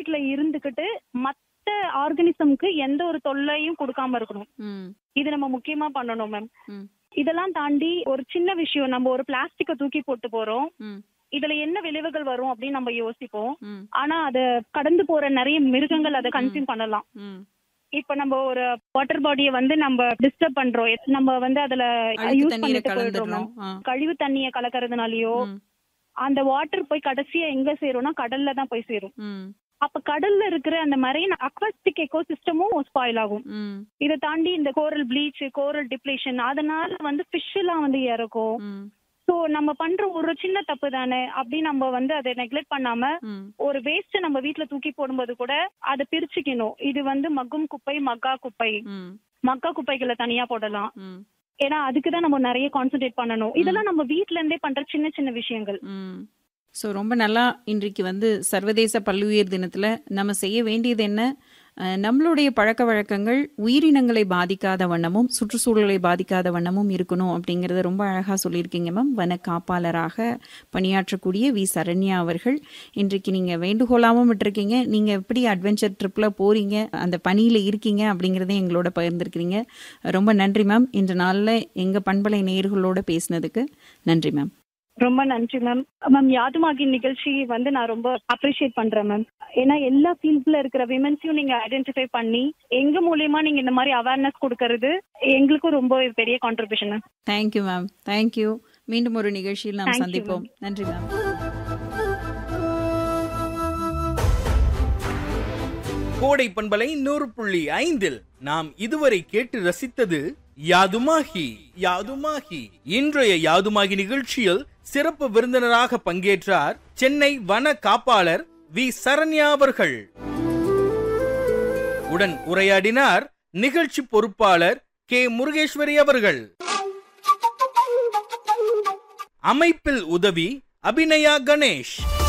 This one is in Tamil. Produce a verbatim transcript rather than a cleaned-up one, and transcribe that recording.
வீட்ல இருந்துகிட்டு மத்த ஆர்கானிசம்க்கு எந்த ஒரு தொல்லையும் கொடுக்காம இருக்கணும். இது நம்ம முக்கியமா பண்ணணும் மேம். இதெல்லாம் தாண்டி ஒரு சின்ன விஷயம், நம்ம ஒரு பிளாஸ்டிக்க தூக்கி போட்டு போறோம், இதுல என்ன விளைவுகள் வரும் அப்படின்னு நம்ம யோசிப்போம். ஆனா அத கடந்து போற நிறைய மிருகங்கள் அதை கன்சியூம் பண்ணலாம். இப்ப நம்ம ஒரு வாட்டர் பாடியை வந்து நம்ம டிஸ்டர்ப் பண்றோம், நம்ம வந்து அதுல யூஸ் பண்ணிட்டு போயிடுறோம். கழிவு தண்ணிய கலக்கறதுனாலயோ அந்த வாட்டர் போய் கடைசியா எங்க சேரும்னா கடல்ல தான் போய் சேரும். அப்ப கடல்ல இருக்கிற அந்த மரைன் அக்வாஸ்டிக் எக்கோ சிஸ்டமும் ஸ்பாயில் ஆகும். இதை தாண்டி இந்த கோரல் ப்ளீச், கோரல் டிப்ளேஷன், அதனால வந்து ஃபிஷ் எல்லாம் வந்து இறக்கும். சோ நம்ம பண்ற ஒரு சின்ன தப்பு தானே அப்படி நம்ம வந்து அதை நெக்லெக்ட் பண்ணாம ஒரு வேஸ்ட் நம்ம வீட்டுல தூக்கி போடும்போது கூட அதை பிரிச்சுக்கணும். இது வந்து மக்கும் குப்பை, மக்கா குப்பை. மக்கா குப்பைகளை தனியா போடலாம். ஏன்னா அதுக்குதான் நம்ம நிறைய கான்சென்ட்ரேட் பண்ணணும். இதெல்லாம் நம்ம வீட்ல இருந்தே பண்ற சின்ன சின்ன விஷயங்கள். ஸோ ரொம்ப நல்லா இன்றைக்கு வந்து சர்வதேச பல்லுயிர் தினத்தில் நம்ம செய்ய வேண்டியது என்ன, நம்மளுடைய பழக்க வழக்கங்கள் உயிரினங்களை பாதிக்காத வண்ணமும் சுற்றுச்சூழலை பாதிக்காத வண்ணமும் இருக்கணும் அப்படிங்கிறத ரொம்ப அழகாக சொல்லியிருக்கீங்க மேம். வன காப்பாளராக பணியாற்றக்கூடிய வி சரண்யா அவர்கள், இன்றைக்கு நீங்கள் வேண்டுகோளாகவும் விட்டுருக்கீங்க, நீங்கள் எப்படி அட்வென்ச்சர் ட்ரிப்பில் போகிறீங்க, அந்த பணியில் இருக்கீங்க அப்படிங்கிறதையும் எங்களோட பகிர்ந்துருக்கிறீங்க. ரொம்ப நன்றி மேம். இன்று நாளில் எங்கள் பண்பலை நேயர்களோடு பேசினதுக்கு நன்றி மேம். ரொம்ப நன்றி மேம். மேம் யாதுமாகி நிகழ்ச்சி வந்து நான் ரொம்ப அப்ரிஷியேட் பண்றேன் மேம். ஏன்னா எல்லா ஃபீல்ட்ல இருக்கிற விமென்ஸையும் நீங்க ஐடென்டிஃபை பண்ணி எங்க மூலியமா நீங்க இந்த மாதிரி அவேர்னஸ் கொடுக்கறது எங்களுக்கும் ரொம்ப பெரிய contribution ma'am. Thank you ma'am. Thank you. மீண்டும் ஒரு நிகழ்ச்சியில் நாம் சந்திப்போம். நன்றி மேம். கோடை பண்பலை நூறு புள்ளி ஐந்தில் நாம் இதுவரை கேட்டு ரசித்தது யாதுமாகி. யாதுமாகி இன்றைய யாதுமாகி நிகழ்ச்சியில் சிறப்பு விருந்தினராக பங்கேற்றார் சென்னை வன காப்பாளர் வி சரண்யா அவர்கள். உடன் உரையாடினார் நிகழ்ச்சி பொறுப்பாளர் கே முருகேஸ்வரி அவர்கள். அமைப்பில் உதவி அபிநயா கணேஷ்.